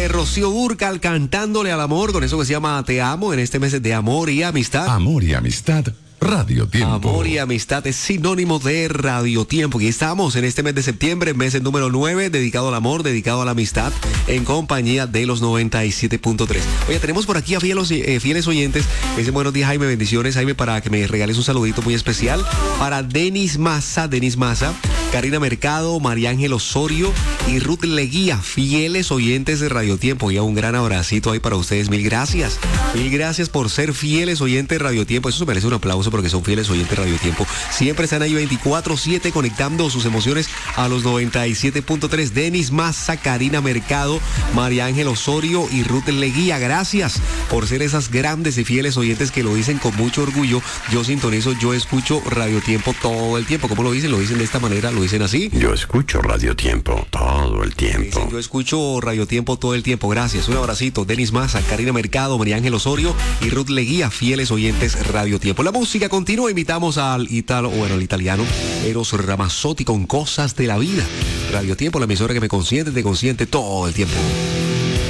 Rocío Dúrcal cantándole al amor con eso que se llama Te Amo en este mes de amor y amistad. Amor y amistad, Radio Tiempo. Amor y amistad es sinónimo de Radio Tiempo. Y estamos en este mes de septiembre, mes el número 9, dedicado al amor, dedicado a la amistad, en compañía de los 97.3. Oye, tenemos por aquí a fieles oyentes. Me dicen buenos días, Jaime, bendiciones, Jaime, para que me regales un saludito muy especial para Denis Maza, Karina Mercado, María Ángel Osorio y Ruth Leguía, fieles oyentes de Radio Tiempo. Y un gran abracito ahí para ustedes. Mil gracias. Mil gracias por ser fieles oyentes de Radio Tiempo. Eso se merece un aplauso porque son fieles oyentes de Radio Tiempo. Siempre están ahí 24/7 conectando sus emociones a los 97.3. Denis Maza, Karina Mercado, María Ángel Osorio y Ruth Leguía. Gracias por ser esas grandes y fieles oyentes que lo dicen con mucho orgullo. Yo sintonizo, yo escucho Radio Tiempo todo el tiempo. ¿Cómo lo dicen? Lo dicen de esta manera, lo dicen así. Yo escucho Radio Tiempo todo el tiempo. Dicen, yo escucho Radio Tiempo todo el tiempo. Gracias. Un abracito. Denis Maza, Karina Mercado, María Ángel Osorio y Ruth Leguía, fieles oyentes Radio Tiempo. La música continúa. Invitamos al italiano Eros Ramazzotti con Cosas de la Vida. Radio Tiempo, la emisora que me consiente, te consiente todo el tiempo.